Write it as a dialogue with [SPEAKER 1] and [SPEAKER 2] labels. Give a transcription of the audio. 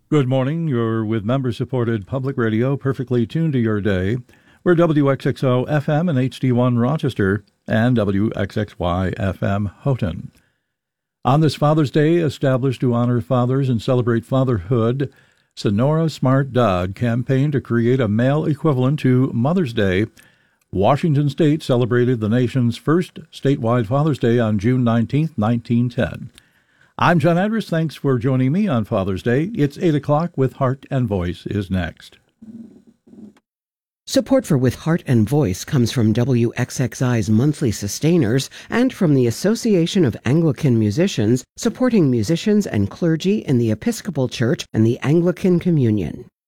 [SPEAKER 1] Good morning. You're with member-supported public radio, perfectly tuned to your day. We're WXXO FM and HD1 Rochester and WXXY FM Houghton. On this Father's Day, established to honor fathers and celebrate fatherhood, Sonora Smart Dodd campaigned to create a male equivalent to Mother's Day. Washington State celebrated the nation's first statewide Father's Day on June 19, 1910. I'm John Andrus. Thanks for joining me on Father's Day. It's 8 o'clock with Heart and Voice is next.
[SPEAKER 2] Support for With Heart and Voice comes from WXXI's monthly sustainers and from the Association of Anglican Musicians, supporting musicians and clergy in the Episcopal Church and the Anglican Communion.